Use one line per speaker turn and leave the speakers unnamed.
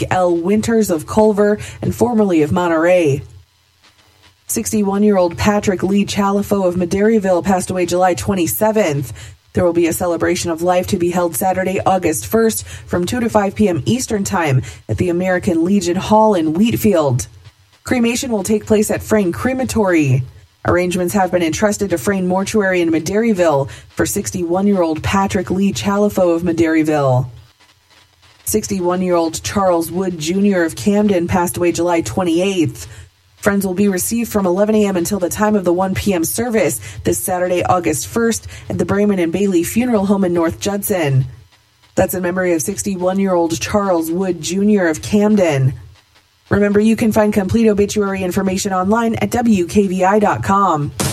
Mike L. Winters of Culver and formerly of Monterey. 61-year-old Patrick Lee Chalifo of Madairyville passed away July 27th. There will be a celebration of life to be held Saturday, August 1st from 2 to 5 p.m. Eastern Time at the American Legion Hall in Wheatfield. Cremation will take place at Frayne Crematory. Arrangements have been entrusted to Frayne Mortuary in Madairyville for 61-year-old Patrick Lee Chalifo of Madairyville. 61-year-old Charles Wood Jr. of Camden passed away July 28th. Friends will be received from 11 a.m. until the time of the 1 p.m. service this Saturday, August 1st at the Brayman and Bailey Funeral Home in North Judson. That's in memory of 61-year-old Charles Wood Jr. of Camden. Remember, you can find complete obituary information online at WKVI.com.